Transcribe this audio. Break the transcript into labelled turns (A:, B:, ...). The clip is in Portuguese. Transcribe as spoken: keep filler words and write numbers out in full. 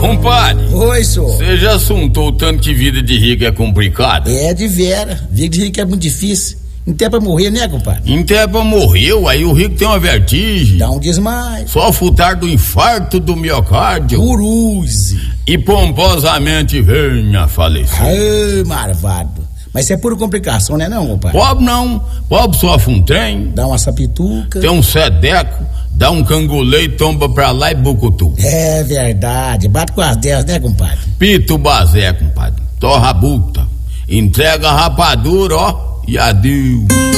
A: Compadre.
B: Oi, senhor.
A: Você já assuntou o tanto que vida de rico é complicada?
B: É de vera. Vida de rico é muito difícil. Até pra morrer, né, compadre?
A: Até pra morrer, aí o rico tem uma vertigem.
B: Dá um desmaio.
A: Só futar do infarto do miocárdio.
B: Uruse.
A: E pomposamente venha a falecer.
B: Ai, marvado. Mas isso é pura complicação, né não, compadre?
A: Pobre não. Pobre sofre um trem.
B: Dá uma sapituca.
A: Tem um sedeco. Dá um cangolê e tomba pra lá e bucutu.
B: É verdade. Bate com as dez, né, compadre?
A: Pito bazé, compadre. Torra buta. Entrega a rapadura, ó. E adeus.